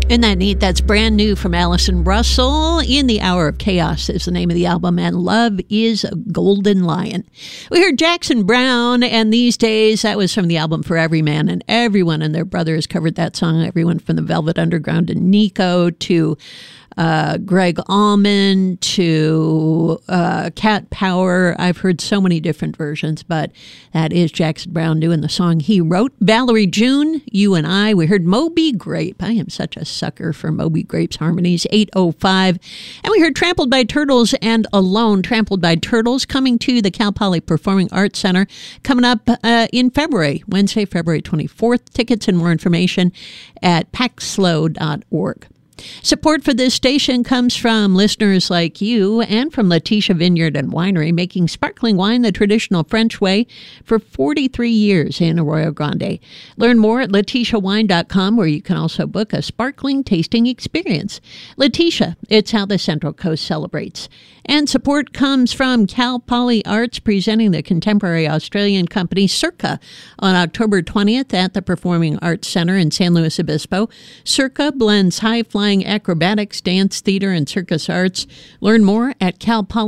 Isn't that neat? That's brand new from Allison Russell. In the Hour of Chaos is the name of the album, and Love is a Golden Lion. We heard Jackson Browne, and These Days, that was from the album For Every Man and Everyone, and their brother has covered that song. Everyone from the Velvet Underground and Nico to Greg Allman to Cat Power. I've heard so many different versions, but that is Jackson Browne doing the song he wrote. Valerie June, You and I. We heard Moby Grape. I am such a sucker for Moby Grape's harmonies. 8:05. And we heard Trampled by Turtles and Alone. Trampled by Turtles coming to the Cal Poly Performing Arts Center coming up in February, Wednesday, February 24th. Tickets and more information at packslow.org. Support for this station comes from listeners like you and from Letitia Vineyard and Winery, making sparkling wine the traditional French way for 43 years in Arroyo Grande. Learn more at letitiawine.com, where you can also book a sparkling tasting experience. Letitia, it's how the Central Coast celebrates. And support comes from Cal Poly Arts, presenting the contemporary Australian company Circa on October 20th at the Performing Arts Center in San Luis Obispo. Circa blends high-flying acrobatics, dance, theater, and circus arts. Learn more at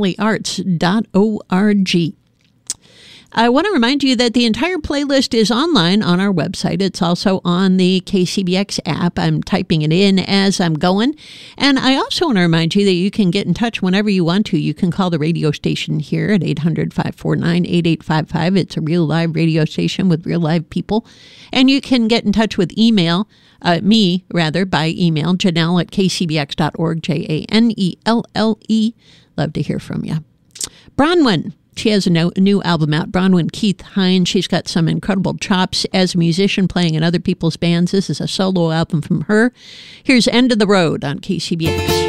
calpolyarts.org. I want to remind you that the entire playlist is online on our website. It's also on the KCBX app. I'm typing it in as I'm going. And I also want to remind you that you can get in touch whenever you want to. You can call the radio station here at 800-549-8855. It's a real live radio station with real live people. And you can get in touch with me, by email, Janelle at kcbx.org, Janelle. Love to hear from you. Bronwyn. She has a new album out, Bronwyn Keith Hines. She's got some incredible chops as a musician playing in other people's bands. This is a solo album from her. Here's End of the Road on KCBX.